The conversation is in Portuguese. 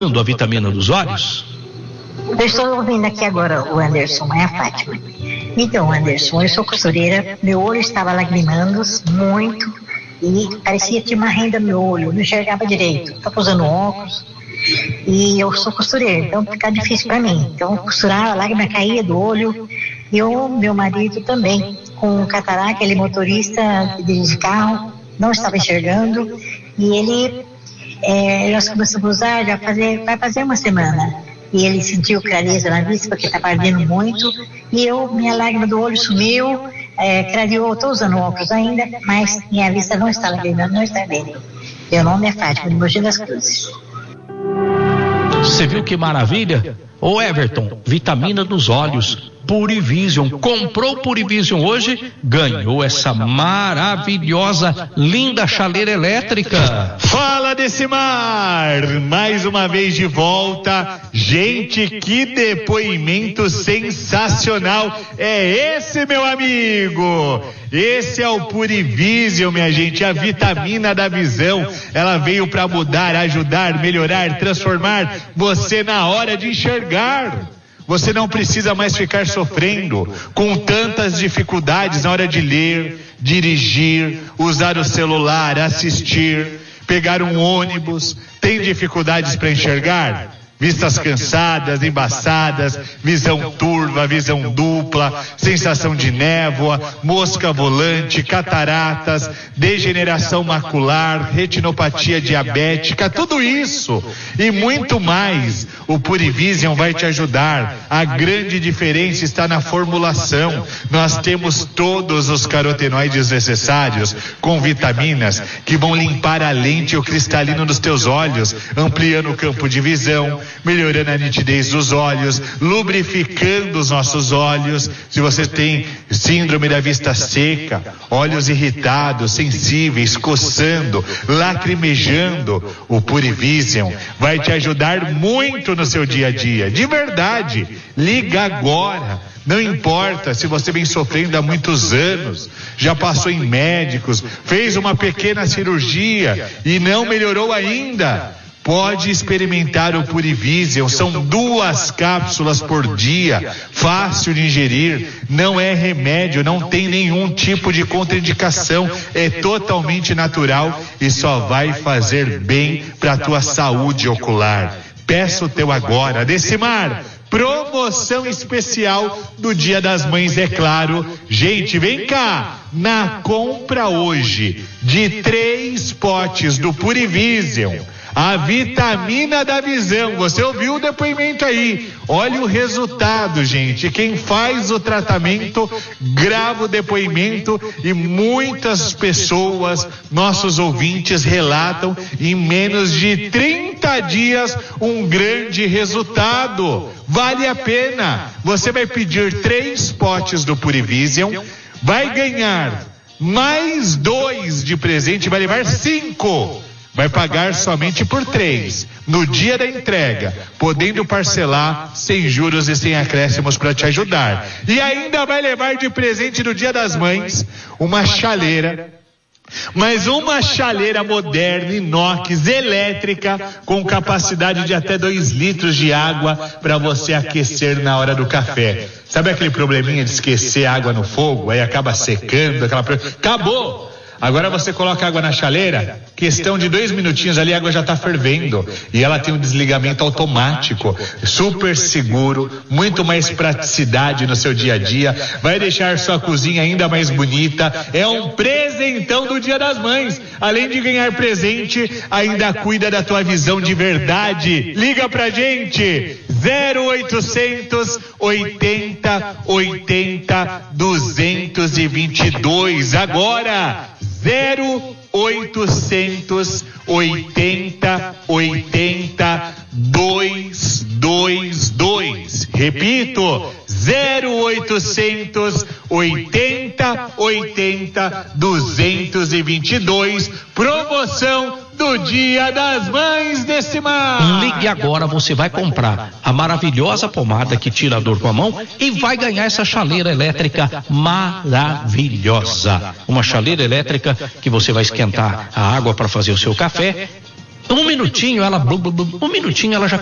a vitamina dos olhos? Eu estou ouvindo aqui agora o Anderson, é a Fátima. Então, Anderson, eu sou costureira, meu olho estava lagrimando muito e parecia que tinha uma renda no meu olho, não enxergava direito. Estava usando óculos e eu sou costureira, então fica difícil para mim. Então, costurar, a lágrima caía do olho e meu marido também, com catarata, ele motorista que dirige carro, não estava enxergando e ele, nós começamos a usar, vai fazer uma semana. E ele sentiu clareza na vista porque estava ardendo muito e minha lágrima do olho sumiu, clareou, estou usando óculos ainda, mas minha vista não está lagrimando, não está vendo. Meu nome é Fátima, de Mogi das Cruzes. Você viu que maravilha? Ô Everton, vitamina dos olhos, Purivision. Comprou Purivision hoje, ganhou essa maravilhosa, linda chaleira elétrica. Fala Decimar, mais uma vez de volta. Gente, que depoimento sensacional é esse, meu amigo? Esse é o Purivision, minha gente, a vitamina da visão. Ela veio para mudar, ajudar, melhorar, transformar você na hora de enxergar. Você não precisa mais ficar sofrendo com tantas dificuldades na hora de ler, dirigir, usar o celular, assistir, pegar um ônibus. Tem dificuldades para enxergar? Vistas cansadas, embaçadas, visão turva, visão dupla, sensação de névoa, mosca volante, cataratas, degeneração macular, retinopatia diabética, tudo isso e muito mais. O Purivision vai te ajudar. A grande diferença está na formulação. Nós temos todos os carotenoides necessários com vitaminas que vão limpar a lente e o cristalino dos teus olhos, ampliando o campo de visão, melhorando a nitidez dos olhos, lubrificando os nossos olhos. Se você tem síndrome da vista seca, olhos irritados, sensíveis, coçando, lacrimejando, o Purivision vai te ajudar muito no seu dia a dia, de verdade. Liga agora. Não importa se você vem sofrendo há muitos anos, já passou em médicos, fez uma pequena cirurgia e não melhorou ainda. Pode experimentar o Purivision, são 2 cápsulas por dia, fácil de ingerir, não é remédio, não tem nenhum tipo de contraindicação, é totalmente natural e só vai fazer bem para a tua saúde ocular. Peça o teu agora. Decimar, promoção especial do Dia das Mães, é claro. Gente, vem cá, na compra hoje de 3 potes do Purivision, a vitamina da visão, você ouviu o depoimento aí, olha o resultado, gente. Quem faz o tratamento grava o depoimento e muitas pessoas, nossos ouvintes, relatam em menos de 30 dias um grande resultado. Vale a pena. Você vai pedir 3 potes do Purivision, vai ganhar mais 2 de presente, vai levar 5. Vai pagar somente por 3 no dia da entrega, podendo parcelar sem juros e sem acréscimos para te ajudar. E ainda vai levar de presente no Dia das Mães uma chaleira, mas uma chaleira moderna, inox, elétrica, com capacidade de até 2 litros de água para você aquecer na hora do café. Sabe aquele probleminha de esquecer água no fogo, aí acaba secando, acabou! Agora você coloca água na chaleira, questão de 2 minutinhos ali, a água já está fervendo. E ela tem um desligamento automático, super seguro, muito mais praticidade no seu dia a dia. Vai deixar sua cozinha ainda mais bonita. É um presentão do Dia das Mães. Além de ganhar presente, ainda cuida da tua visão de verdade. Liga pra gente, 0800 80 80 222. Agora 0800 80 80 222. Repito, 0800 80 80 222. Promoção do Dia das Mães, Decimar. Ligue agora, você vai comprar a maravilhosa pomada que tira a dor com a mão e vai ganhar essa chaleira elétrica maravilhosa. Uma chaleira elétrica que você vai esquentar a água para fazer o seu café Um minutinho ela já